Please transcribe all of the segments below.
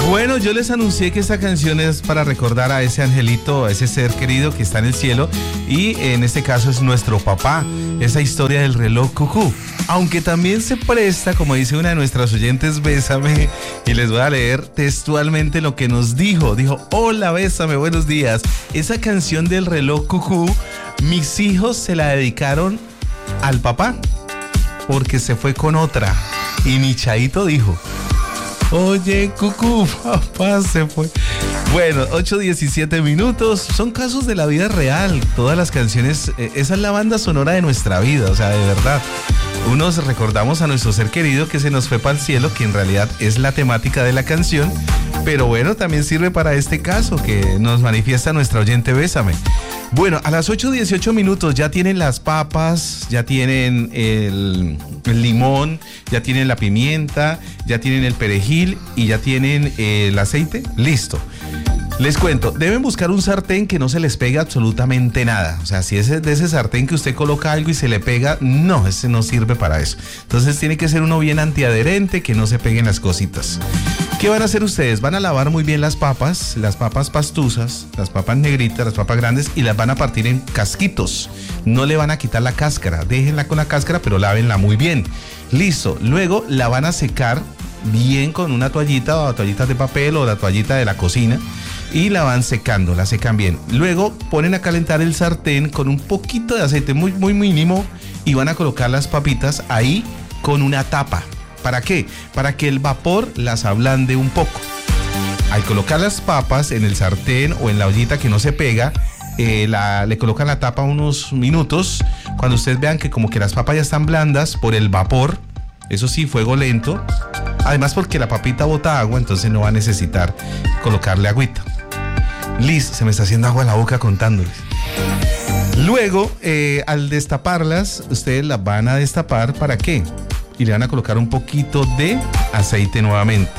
Bueno, yo les anuncié que esta canción es para recordar a ese angelito, a ese ser querido que está en el cielo, y en este caso es nuestro papá, esa historia del reloj cucú. Aunque también se presta, como dice una de nuestras oyentes, Bésame, y les voy a leer textualmente lo que nos dijo. Dijo: hola, Bésame, buenos días. Esa canción del reloj cucú, mis hijos se la dedicaron al papá porque se fue con otra. Y mi Chaito dijo: oye, cucú, papá se fue. Bueno, 8:17 minutos. Son casos de la vida real. Todas las canciones, esa es la banda sonora de nuestra vida, o sea, de verdad. Unos recordamos a nuestro ser querido que se nos fue para el cielo, que en realidad es la temática de la canción. Pero bueno, también sirve para este caso que nos manifiesta nuestra oyente Bésame. Bueno, a las 8:18 minutos ya tienen las papas, ya tienen el limón, ya tienen la pimienta, ya tienen el perejil y ya tienen el aceite. Listo. Les cuento, deben buscar un sartén que no se les pegue absolutamente nada. O sea, si es de ese sartén que usted coloca algo y se le pega, no, ese no sirve para eso. Entonces tiene que ser uno bien antiadherente, que no se peguen las cositas. ¿Qué van a hacer ustedes? Van a lavar muy bien las papas pastuzas, las papas negritas, las papas grandes, y las van a partir en casquitos. No le van a quitar la cáscara, déjenla con la cáscara, pero lávenla muy bien. Listo, luego la van a secar bien con una toallita o toallitas de papel o la toallita de la cocina. Y la van secando, la secan bien. Luego ponen a calentar el sartén con un poquito de aceite, muy mínimo, y van a colocar las papitas ahí con una tapa. ¿Para qué? Para que el vapor las ablande un poco. Al colocar las papas en el sartén o en la ollita que no se pega, le colocan la tapa unos minutos. Cuando ustedes vean que como que las papas ya están blandas por el vapor, eso sí, fuego lento. Además porque la papita bota agua, entonces no va a necesitar colocarle agüita. Listo, se me está haciendo agua en la boca contándoles. Luego, al destaparlas, ustedes las van a destapar, ¿para qué? Y le van a colocar un poquito de aceite nuevamente.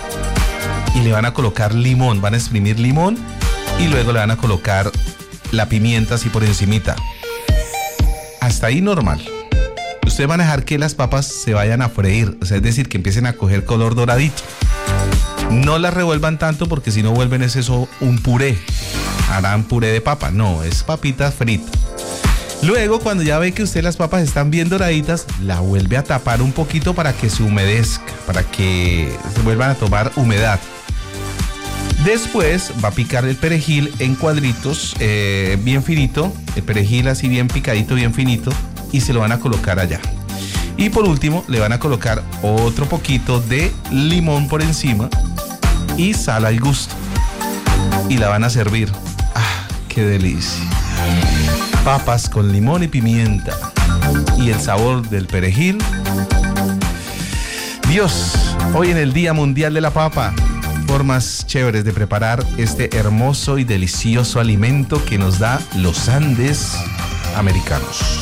Y le van a colocar limón, van a exprimir limón y luego le van a colocar la pimienta así por encimita. Hasta ahí normal. Ustedes van a dejar que las papas se vayan a freír, o sea, es decir, que empiecen a coger color doradito. No las revuelvan tanto porque si no vuelven es eso un puré. Harán puré de papa. No, es papita frita. Luego, cuando ya ve que usted las papas están bien doraditas, la vuelve a tapar un poquito para que se humedezca, para que se vuelvan a tomar humedad. Después va a picar el perejil en cuadritos, bien finito. El perejil así bien picadito, bien finito. Y se lo van a colocar allá. Y por último, le van a colocar otro poquito de limón por encima y sal al gusto. Y la van a servir. ¡Ah, qué delicia! Papas con limón y pimienta. Y el sabor del perejil. Dios, hoy en el Día Mundial de la Papa, formas chéveres de preparar este hermoso y delicioso alimento que nos da los Andes americanos.